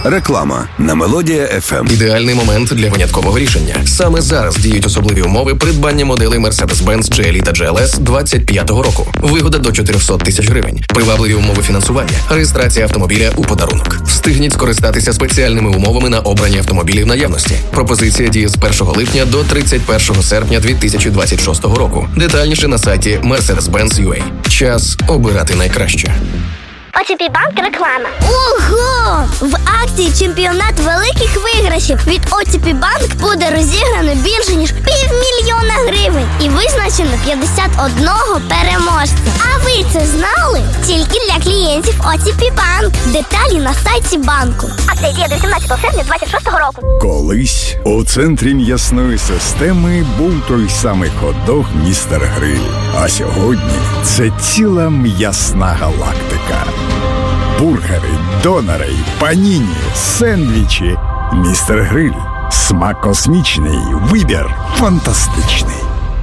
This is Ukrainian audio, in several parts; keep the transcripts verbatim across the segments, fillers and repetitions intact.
Реклама на Мелодія еф ем. Ідеальний момент для виняткового рішення. Саме зараз діють особливі умови придбання моделей Mercedes-Benz джі ел і та джі ел ес двадцять п'ятого року. Вигода до чотириста тисяч гривень. Привабливі умови фінансування. Реєстрація автомобіля у подарунок. Встигніть скористатися спеціальними умовами на обрані автомобілі в наявності. Пропозиція діє з першого липня до тридцять першого серпня дві тисячі двадцять шостого року. Детальніше на сайті Mercedes-Benz точка ю а. Час обирати найкраще. о ті пі Банк реклама. Ого! В акції «Чемпіонат великих виграшів» від о ті пі Банк буде розіграно більше, ніж півмільйона гривень і визначено п'ятдесят одного переможця. А ви це знали? Тільки для клієнтів о ті пі Банк. Деталі на сайті банку. Акція діє до сімнадцятого серпня двадцять шостого року. Колись у центрі м'ясної системи був той самий хот-дог «Містер Гриль». А сьогодні це ціла м'ясна галактика. Бургери, донори, паніні, сендвічі. «Містер Гриль». Смак космічний, вибір фантастичний.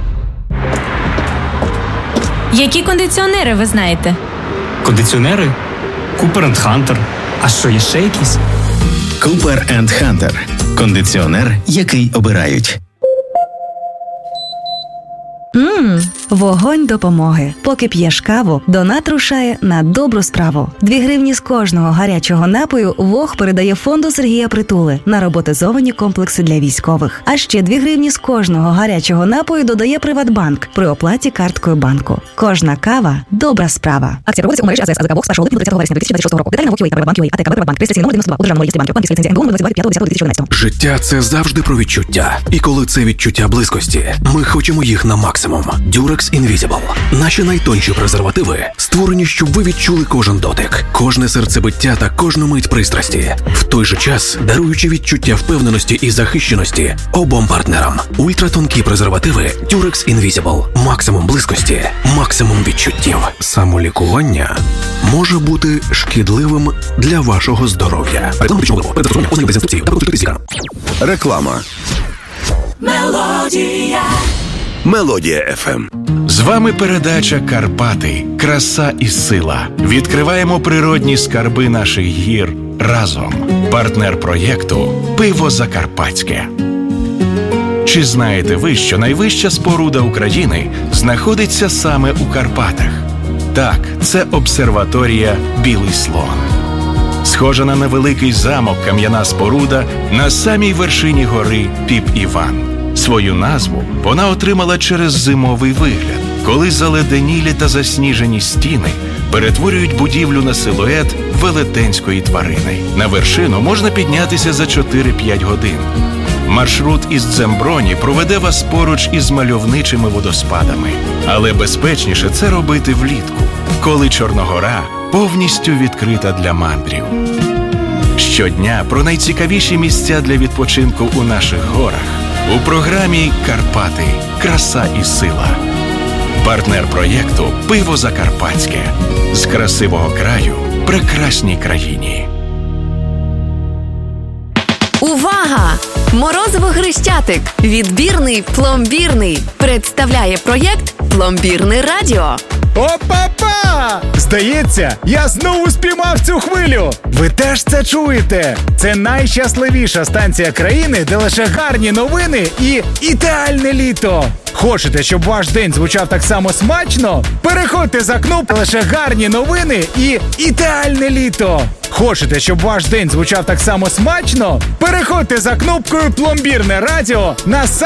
Які кондиціонери ви знаєте? Кондиціонери? Купер енд Хантер. А що, є ще якісь? Купер енд Хантер. Кондиціонер, який обирають. Ммм, вогонь допомоги. Поки п'єш каву, донат рушає на добру справу. Дві гривні з кожного гарячого напою ВОГ передає фонду Сергія Притули на роботизовані комплекси для військових. А ще дві гривні з кожного гарячого напою додає Приватбанк при оплаті карткою банку. Кожна кава – добра справа. Акція проводиться у мережі АЗС АЗК ВОГ з першого липня до тридцятого вересня дві тисячі двадцять шостого року. Деталі на ВОГ.ЮА та Приватбанк.ЮА, АТК Приватбанк, реєстраційний номер дев'яносто два, удержаний реєстрі банків, банківська ліцензія ен ге о номер двадцять п'ятого десятого дві тисячі одинадцятого. Життя – це завжди про відчуття. І коли це відчуття близькості, ми хочемо їх на максимум. Durex Invisible. Наші найтонші презервативи створені, щоб ви відчули кожен дотик, кожне серцебиття та кожну мить пристрасті. В той же час даруючи відчуття впевненості і захищеності обом партнерам. Ультратонкі презервативи Durex Invisible. Максимум близькості, максимум відчуттів. Самолікування може бути шкідливим для вашого здоров'я. Реклама медичного виробу. Перед застосуванням ознайомтесь з інструкцією та консультуйтесь з лікарем. Реклама. Мелодія. Мелодія еф ем. З вами передача «Карпати. Краса і сила». Відкриваємо природні скарби наших гір разом. Партнер проєкту «Пиво Закарпатське». Чи знаєте ви, що найвища споруда України знаходиться саме у Карпатах? Так, це обсерваторія «Білий слон». Схожа на невеликий замок кам'яна споруда на самій вершині гори Піп-Іван. Свою назву вона отримала через зимовий вигляд, коли заледенілі та засніжені стіни перетворюють будівлю на силует велетенської тварини. На вершину можна піднятися за чотири-п'ять годин. Маршрут із Дземброні проведе вас поруч із мальовничими водоспадами. Але безпечніше це робити влітку, коли Чорногора повністю відкрита для мандрів. Щодня про найцікавіші місця для відпочинку у наших горах у програмі «Карпати. Краса і сила». Партнер проєкту «Пиво Закарпатське». З красивого краю прекрасній країні. Увага! Морозиво Хрещатик. Відбірний пломбірний. Представляє проєкт «Пломбірне радіо». Опа-па! Здається, я знову спіймав цю хвилю. Ви теж це чуєте? Це найщасливіша станція країни, де лише гарні новини і ідеальне літо. Хочете, щоб ваш день звучав так само смачно? Переходьте за кнопку «Лише гарні новини» і «Ідеальне літо». Хочете, щоб ваш день звучав так само смачно? Переходьте за кнопкою «Пломбірне радіо» на сайт